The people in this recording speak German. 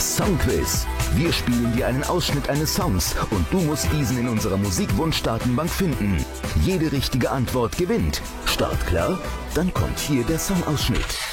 Das Songquiz. Wir spielen dir einen Ausschnitt eines Songs und du musst diesen in unserer Musikwunschdatenbank finden. Jede richtige Antwort gewinnt. Startklar? Dann kommt hier der Songausschnitt.